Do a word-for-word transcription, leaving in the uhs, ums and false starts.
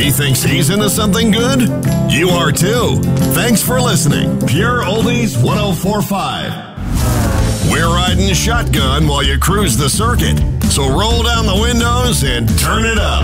He thinks he's into something good? You are too. Thanks for listening. Pure Oldies one oh four point five. We're riding shotgun while you cruise the circuit. So roll down the windows and turn it up.